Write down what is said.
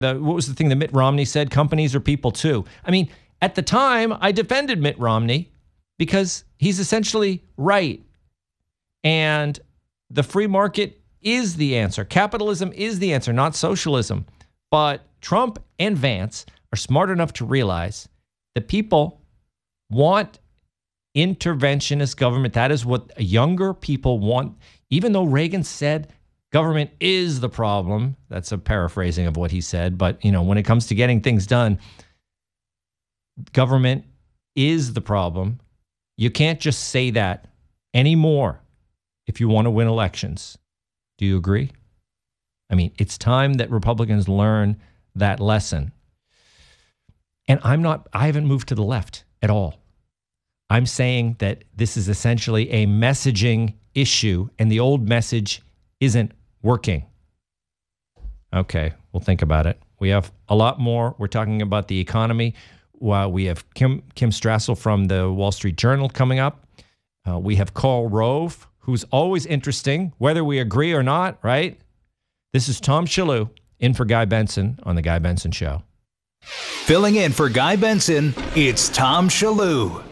what was the thing that Mitt Romney said? Companies are people too. I mean, at the time, I defended Mitt Romney because he's essentially right. And the free market is the answer. Capitalism is the answer, not socialism. But Trump and Vance are smart enough to realize that people want interventionist government. That is what younger people want. Even though Reagan said government is the problem, that's a paraphrasing of what he said. But, you know, when it comes to getting things done, government is the problem. You can't just say that anymore if you want to win elections. Do you agree? I mean, it's time that Republicans learn that lesson. And I haven't moved to the left at all. I'm saying that this is essentially a messaging issue, and the old message isn't working. Okay, we'll think about it. We have a lot more. We're talking about the economy. We have Kim Strassel from the Wall Street Journal coming up. We have Karl Rove, who's always interesting, whether we agree or not, right? This is Tom Shillue in for Guy Benson on The Guy Benson Show. Filling in for Guy Benson, it's Tom Shillue.